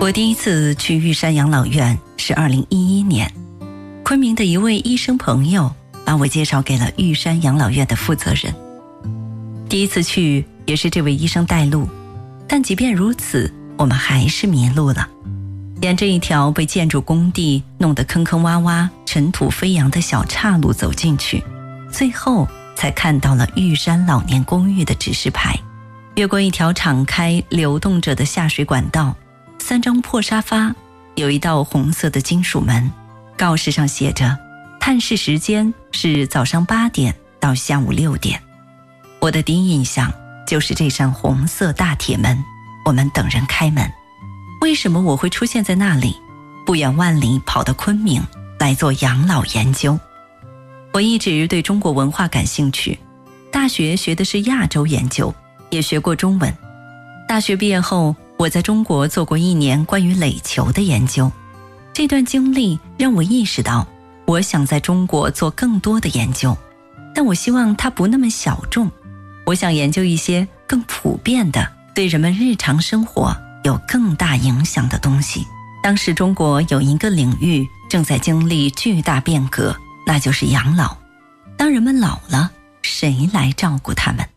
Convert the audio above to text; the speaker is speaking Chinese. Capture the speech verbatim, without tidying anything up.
我第一次去玉山养老院是二零一一年，昆明的一位医生朋友把我介绍给了玉山养老院的负责人。第一次去也是这位医生带路，但即便如此，我们还是迷路了。沿着一条被建筑工地弄得坑坑洼洼、尘土飞扬的小岔路走进去，最后才看到了玉山老年公寓的指示牌。越过一条敞开流动着的下水管道，三张破沙发，有一道红色的金属门，告示上写着探视时间是早上八点到下午六点。我的第一印象就是这扇红色大铁门，我们等人开门。为什么我会出现在那里，不远万里跑到昆明来做养老研究？我一直对中国文化感兴趣，大学学的是亚洲研究，也学过中文。大学毕业后，我在中国做过一年关于垒球的研究。这段经历让我意识到，我想在中国做更多的研究，但我希望它不那么小众。我想研究一些更普遍的，对人们日常生活有更大影响的东西。当时中国有一个领域正在经历巨大变革，那就是养老。当人们老了，谁来照顾他们？